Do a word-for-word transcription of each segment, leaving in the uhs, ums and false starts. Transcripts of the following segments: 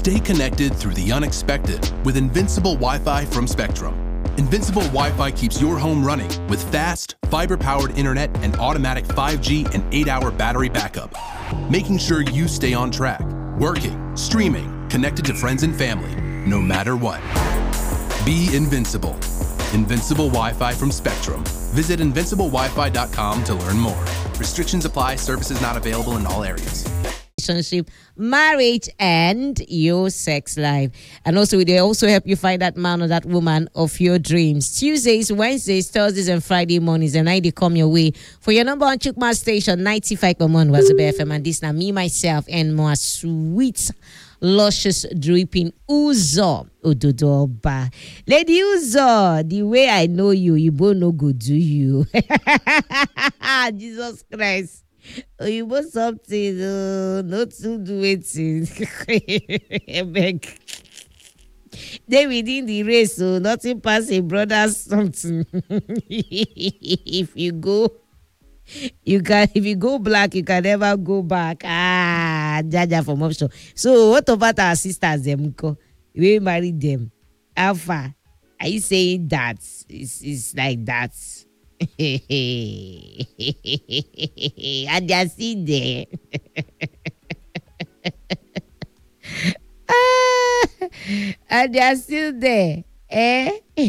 Stay connected through the unexpected with Invincible Wi-Fi from Spectrum. Invincible Wi-Fi keeps your home running with fast, fiber-powered internet and automatic five G and eight-hour battery backup, making sure you stay on track, working, streaming, connected to friends and family, no matter what. Be invincible. Invincible Wi-Fi from Spectrum. Visit invincible wi fi dot com to learn more. Restrictions apply. Services not available in all areas. Relationship, marriage, and your sex life. And also, they also help you find that man or that woman of your dreams. Tuesdays, Wednesdays, Thursdays, and Friday mornings, and I they come your way for your number one Chukma station, ninety-five point one was the B F M. And this now me, myself, and more sweet, luscious, dripping Uzo Ododoba. Lady Uzo, the way I know you, you both no good, do you? Jesus Christ. Oh, you want something, uh, not to do it. They within the race, so nothing pass a brother something. If you go, you can. If you go black, you can never go back. Ah, Jaja from offshore. So what about our sisters? Them we married them. Alpha, are you saying that it's, it's like that? And they are still there. Ah, and they are still there. Eh?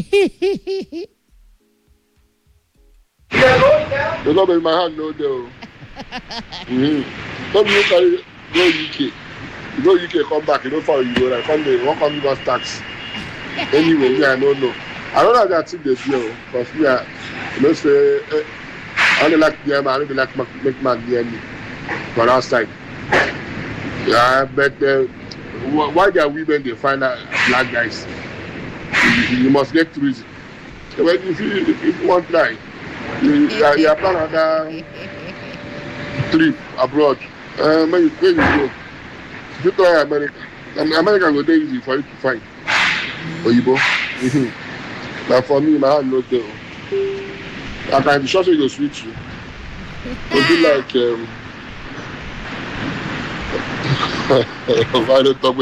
You know, in my hand, no, no. Mm-hmm. Don't you carry go U K. You go U K, come back. You don't follow you go. Like, come there, won't come give us tax. Anyway, yeah, I don't know. I don't know that thing they do, because we are, you know, say, eh, I only like the man, I only like make man near me, but outside. Yeah, but uh, why there are women they find out black guys? You, you must get through it. So if you, if you want to try, you, you, you plan another trip abroad. Uh, where, you, where you go? If you try America, America will be easy for you to find. Oyibo. But for me, my hand not there. I can be sure you go switch you. It'll be like um I don't talk